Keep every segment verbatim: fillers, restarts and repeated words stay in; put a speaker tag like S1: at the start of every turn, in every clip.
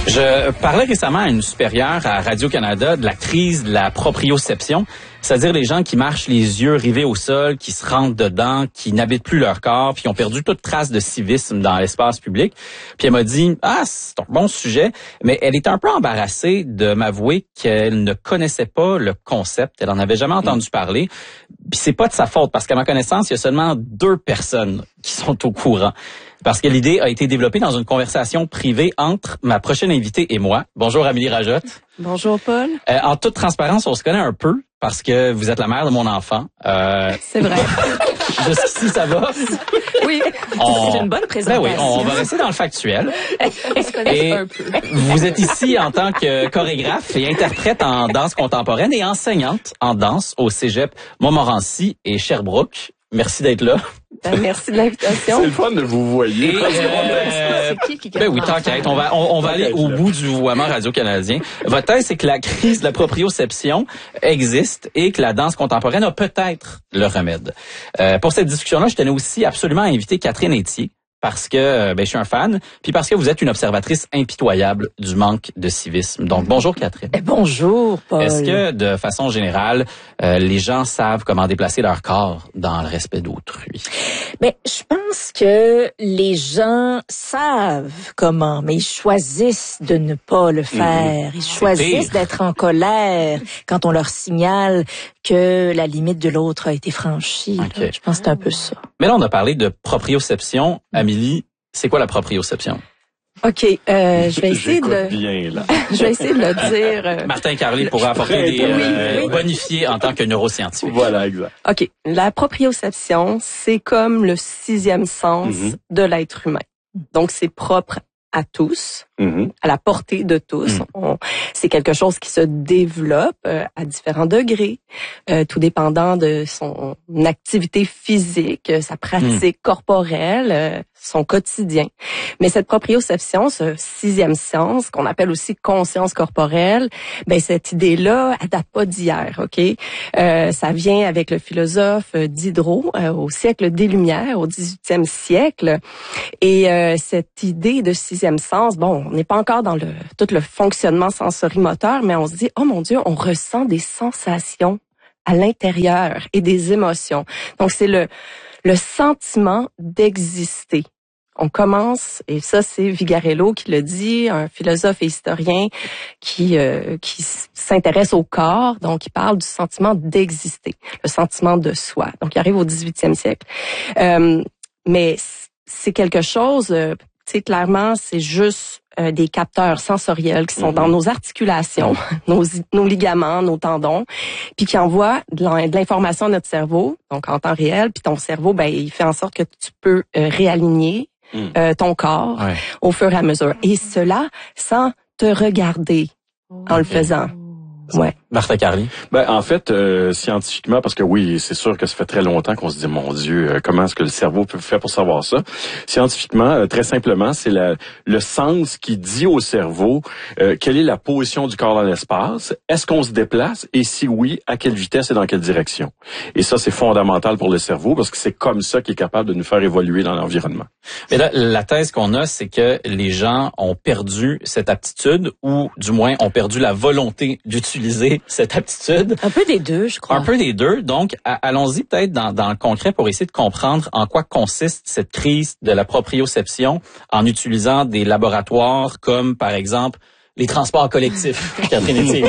S1: Je parlais récemment à une supérieure à Radio-Canada de la crise de la proprioception, c'est-à-dire les gens qui marchent les yeux rivés au sol, qui se rentrent dedans, qui n'habitent plus leur corps, puis qui ont perdu toute trace de civisme dans l'espace public. Puis elle m'a dit « Ah, c'est un bon sujet », mais elle était un peu embarrassée de m'avouer qu'elle ne connaissait pas le concept, elle en avait jamais entendu mmh. parler. Puis c'est pas de sa faute, parce qu'à ma connaissance, il y a seulement deux personnes qui sont au courant. Parce que l'idée a été développée dans une conversation privée entre ma prochaine invitée et moi. Bonjour Amélie Rajotte.
S2: Bonjour Paul.
S1: Euh, en toute transparence, on se connaît un peu parce que vous êtes la mère de mon enfant. Euh...
S2: C'est vrai.
S1: Jusqu'ici, ça va?
S2: Oui,
S1: on...
S2: c'est une bonne présentation.
S1: Ben oui, on va rester dans le factuel.
S2: On se connaît
S1: et
S2: un peu.
S1: Vous êtes ici en tant que chorégraphe et interprète en danse contemporaine et enseignante en danse au Cégep Montmorency et Sherbrooke. Merci d'être là.
S2: Ben, merci de l'invitation.
S3: C'est le fun de vous voyer.
S1: Et, euh,
S2: c'est qui qui
S1: ben oui, tant qu'à être, on va, on, on va aller au bout du vouvoiement radio-canadien. Votre thèse, c'est que la crise de la proprioception existe et que la danse contemporaine a peut-être le remède. Euh, pour cette discussion-là, je tenais aussi absolument à inviter Catherine Etier, parce que ben, je suis un fan, puis parce que vous êtes une observatrice impitoyable du manque de civisme. Donc, bonjour Catherine.
S2: Eh, bonjour Paul.
S1: Est-ce que, de façon générale, euh, les gens savent comment déplacer leur corps dans le respect d'autrui?
S4: Ben, je pense que les gens savent comment, mais ils choisissent de ne pas le faire. Ils choisissent d'être en colère quand on leur signale que la limite de l'autre a été franchie.
S1: Okay.
S4: Je pense que c'est un peu ça.
S1: Mais là, on a parlé de proprioception. Amélie, c'est quoi la proprioception?
S2: OK, euh, je vais essayer de
S3: bien, là.
S2: je vais essayer de le dire. Euh...
S1: Martin Carly pourra apporter des
S2: oui,
S1: euh,
S2: oui.
S1: bonifiés en tant que neuroscientifique.
S3: Voilà, exact.
S2: OK, la proprioception, c'est comme le sixième sens mm-hmm. de l'être humain. Donc, c'est propre à tous, mm-hmm. à la portée de tous. Mm. On, c'est quelque chose qui se développe euh, à différents degrés, euh, tout dépendant de son activité physique, sa pratique mm. corporelle, euh, son quotidien. Mais cette proprioception, ce sixième sens, qu'on appelle aussi conscience corporelle, ben cette idée-là, elle date pas d'hier, ok? Euh, ça vient avec le philosophe Diderot euh, au siècle des Lumières, au dix-huitième siècle. Et euh, cette idée de sixième sens, bon, on n'est pas encore dans le tout le fonctionnement sensorimoteur, mais on se dit, oh mon Dieu, on ressent des sensations à l'intérieur et des émotions. Donc c'est le le sentiment d'exister. On commence, et ça c'est Vigarello qui le dit, un philosophe et historien qui euh, qui s'intéresse au corps, donc il parle du sentiment d'exister, le sentiment de soi. Donc il arrive au dix-huitième siècle. Euh, mais c'est quelque chose, euh, tu sais, clairement, c'est juste euh, des capteurs sensoriels qui sont mm-hmm. dans nos articulations, nos, nos ligaments, nos tendons, puis qui envoient de l'information à notre cerveau, donc en temps réel, puis ton cerveau, ben il fait en sorte que tu peux euh, réaligner mm. euh, ton corps ouais. au fur et à mesure. Et cela sans te regarder oh. en le faisant. Ouais.
S1: Martin Carly.
S3: Ben en fait euh, scientifiquement, parce que oui, c'est sûr que ça fait très longtemps qu'on se dit mon Dieu, euh, comment est-ce que le cerveau peut faire pour savoir ça? Scientifiquement, euh, très simplement, c'est la, le sens qui dit au cerveau euh, quelle est la position du corps dans l'espace, est-ce qu'on se déplace et si oui, à quelle vitesse et dans quelle direction. Et ça, c'est fondamental pour le cerveau parce que c'est comme ça qu'il est capable de nous faire évoluer dans l'environnement.
S1: Mais là, la thèse qu'on a, c'est que les gens ont perdu cette aptitude ou du moins ont perdu la volonté d'utiliser cette aptitude.
S4: Un peu des deux, je crois.
S1: Un peu des deux. Donc, allons-y peut-être dans, dans le concret pour essayer de comprendre en quoi consiste cette crise de la proprioception en utilisant des laboratoires comme, par exemple, les transports collectifs. Catherine Etier.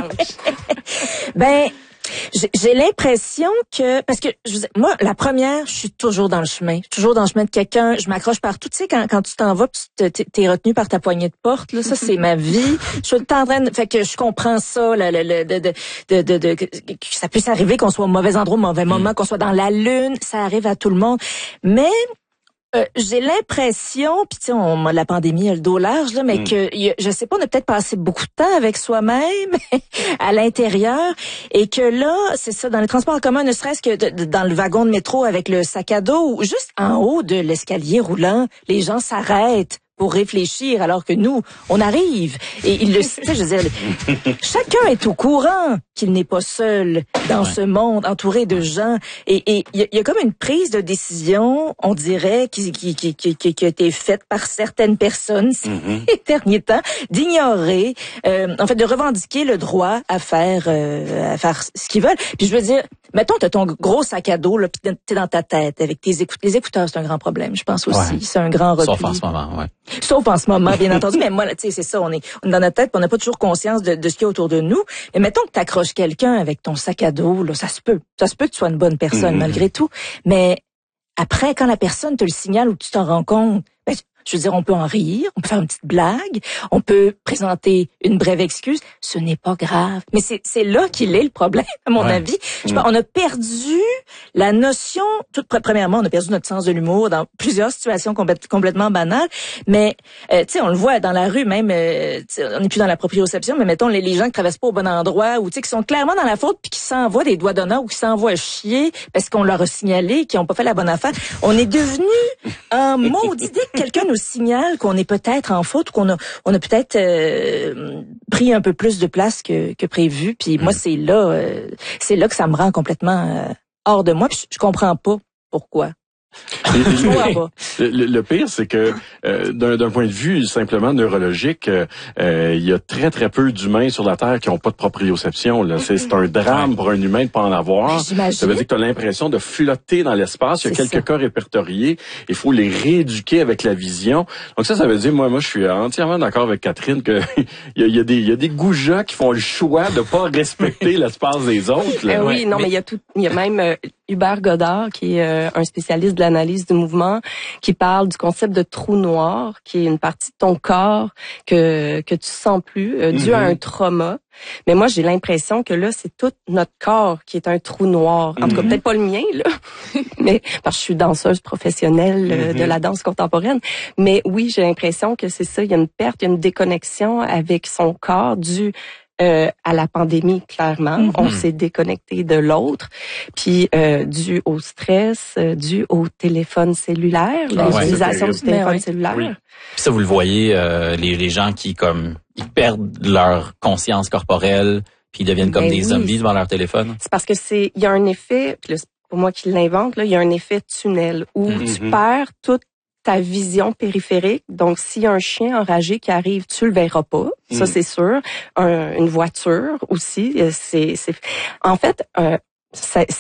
S4: Ben, j'ai l'impression que, parce que je, moi, la première, je suis toujours dans le chemin, toujours dans le chemin de quelqu'un, je m'accroche partout. Tu sais, quand, quand tu t'en vas, tu t'es retenu par ta poignée de porte, là, ça c'est ma vie. Je suis tout le temps en train de, fait que je comprends ça, là, le, le, de, de, de, de, de, que ça puisse arriver qu'on soit au mauvais endroit, au mauvais moment, qu'on soit dans la lune, ça arrive à tout le monde. Mais Euh, j'ai l'impression, puis tu sais, on la pandémie a le dos large là, mais mm. que y a, je sais pas, on a peut-être passé beaucoup de temps avec soi-même à l'intérieur, et que là, c'est ça, dans les transports en commun, ne serait-ce que de, de, dans le wagon de métro avec le sac à dos, ou juste en haut de l'escalier roulant, les gens s'arrêtent pour réfléchir alors que nous, on arrive. Et il le sait, je veux dire, chacun est au courant qu'il n'est pas seul dans ouais. ce monde entouré de gens. Et il y, y a comme une prise de décision, on dirait, qui, qui, qui, qui, qui a été faite par certaines personnes ces mm-hmm. derniers temps, d'ignorer, euh, en fait, de revendiquer le droit à faire, euh, à faire ce qu'ils veulent. Puis je veux dire, mettons, t'as ton gros sac à dos, là, puis t'es dans ta tête avec tes écouteurs. Les écouteurs, c'est un grand problème, je pense aussi. Ouais. C'est un grand repli.
S1: Sauf en ce moment, ouais.
S4: Sauf en ce moment, bien entendu. Mais moi, tu sais, c'est ça, on est, on est dans notre tête, on n'a pas toujours conscience de, de ce qu'il y a autour de nous. Mais mettons que t'accroches quelqu'un avec ton sac à dos, là, ça se peut. Ça se peut que tu sois une bonne personne, mm-hmm. malgré tout. Mais après, quand la personne te le signale ou tu t'en rends compte, ben, je veux dire, on peut en rire, on peut faire une petite blague, on peut présenter une brève excuse. Ce n'est pas grave. Mais c'est, c'est là qu'il est le problème, à mon ouais. avis. Je pense, on a perdu la notion, tout premièrement, on a perdu notre sens de l'humour dans plusieurs situations complè- complètement banales. Mais, euh, tu sais, on le voit dans la rue, même, euh, on n'est plus dans la proprioception, mais mettons les, les gens qui traversent pas au bon endroit ou, tu sais, qui sont clairement dans la faute puis qui s'envoient des doigts d'honneur ou qui s'envoient chier parce qu'on leur a signalé qu'ils n'ont pas fait la bonne affaire. On est devenu un maudit dès que quelqu'un nous signale qu'on est peut-être en faute, qu'on a, on a peut-être euh, pris un peu plus de place que, que prévu. Puis mmh. moi, c'est là, euh, c'est là que ça me rend complètement euh, hors de moi. Puis je, je comprends pas pourquoi.
S3: je comprends pas. Le, le, le pire, c'est que euh, d'un, d'un point de vue simplement neurologique, euh, il y a très très peu d'humains sur la Terre qui n'ont pas de proprioception. Là. C'est, c'est un drame pour un humain de pas en avoir.
S4: J'imagine.
S3: Ça veut dire que tu as l'impression de flotter dans l'espace. Il y a c'est quelques ça. Cas répertoriés. Il faut les rééduquer avec la vision. Donc ça, ça veut dire, moi, moi, je suis entièrement d'accord avec Catherine que il y a, y a des, il y a des goujats qui font le choix de pas respecter l'espace des autres. Là.
S2: Euh, oui,
S3: ouais.
S2: non, mais il y a tout, il y a même euh, Hubert Godard qui est euh, un spécialiste de l'analyse du mouvement, qui parle du concept de trou noir, qui est une partie de ton corps que que tu sens plus euh, dû mm-hmm. à un trauma. Mais moi, j'ai l'impression que là, c'est tout notre corps qui est un trou noir. En mm-hmm. tout cas, peut-être pas le mien, là, mais parce que je suis danseuse professionnelle euh, mm-hmm. de la danse contemporaine. Mais oui, j'ai l'impression que c'est ça. Il y a une perte, il y a une déconnexion avec son corps dû Euh, à la pandémie, clairement. Mm-hmm. On s'est déconnecté de l'autre. Puis, euh, dû au stress, euh, dû au téléphone cellulaire, ah, l'utilisation ouais, du téléphone ouais. cellulaire. Oui.
S1: Puis ça, vous le voyez, euh, les, les gens qui, comme, ils perdent leur conscience corporelle, puis ils deviennent comme ben des oui. zombies devant leur téléphone.
S2: C'est parce que c'est, il y a un effet, puis là, c'est pour moi qui l'invente, là, il y a un effet tunnel où mm-hmm. tu perds toute ta vision périphérique. Donc, s'il y a un chien enragé qui arrive, tu le verras pas. Ça, mm. c'est sûr. Un, une voiture aussi. C'est, c'est, en fait, euh, ça,